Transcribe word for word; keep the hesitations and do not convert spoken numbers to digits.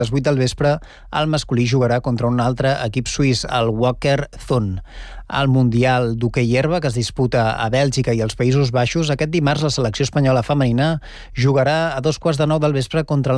les vuit del vespre, el masculí jugarà contra un altre equip suís, el Wacker Thun. Al Mundial d'hoquei herba, que es disputa a Bèlgica i als Països Baixos, aquest dimarts la selecció espanyola femenina jugarà a dos quarts de nou del vespre contra